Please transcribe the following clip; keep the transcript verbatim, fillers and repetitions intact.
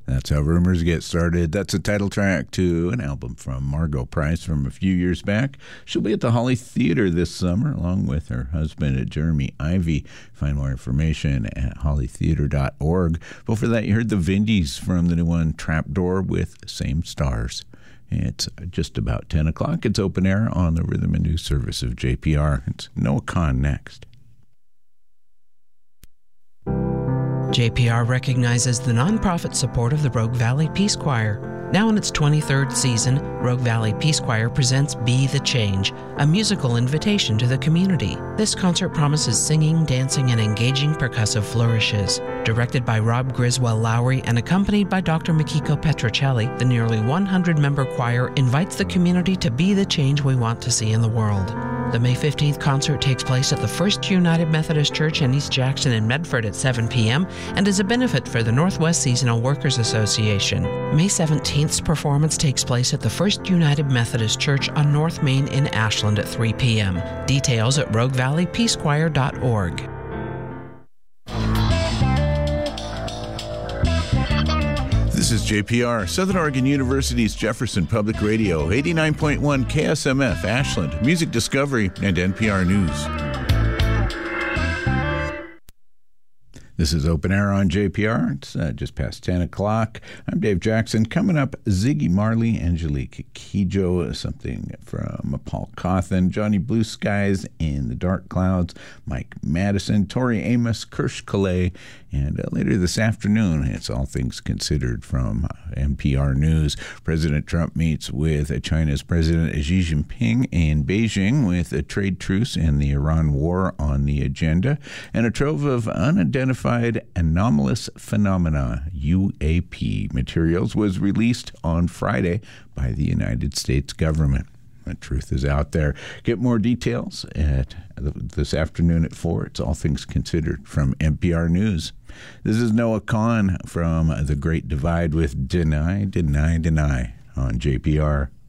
That's how rumors get started. That's a title track to an album from Margot Price from a few years back. She'll be at the Holly Theater this summer, along with her husband, Jeremy Ivy. Find more information at holly theater dot org. Before that, you heard the Vindies from the new one, Trapdoor, with Same Stars. It's just about ten o'clock. It's open air on the Rhythm and News service of J P R. It's Noah Kahn next. J P R recognizes the nonprofit support of the Rogue Valley Peace Choir. Now in its twenty-third season, Rogue Valley Peace Choir presents Be the Change, a musical invitation to the community. This concert promises singing, dancing, and engaging percussive flourishes. Directed by Rob Griswold Lowry and accompanied by Doctor Mikiko Petrocelli, the nearly one hundred member choir invites the community to be the change we want to see in the world. The May fifteenth concert takes place at the First United Methodist Church in East Jackson and Medford at seven p.m. and is a benefit for the Northwest Seasonal Workers Association. May seventeenth's performance takes place at the First United Methodist Church on North Main in Ashland at three p.m. Details at rogue valley peace choir dot org. This is J P R, Southern Oregon University's Jefferson Public Radio, eighty-nine point one K S M F, Ashland, Music Discovery, and N P R News. This is Open Air on J P R. It's uh, just past ten o'clock. I'm Dave Jackson. Coming up, Ziggy Marley, Angelique Kidjo, something from Paul Cawthon, Johnny Blue Skies in the Dark Clouds, Mike Madison, Tori Amos, Kirsch Calais, and uh, later this afternoon, it's All Things Considered from uh, N P R News. President Trump meets with uh, China's President Xi Jinping in Beijing with a trade truce and the Iran war on the agenda, and a trove of unidentified anomalous phenomena, U A P, materials was released on Friday by the United States government. The truth is out there. Get more details at this afternoon at four. It's All Things Considered from N P R News. This is Noah Kahn from The Great Divide with Deny, Deny, Deny on J P R.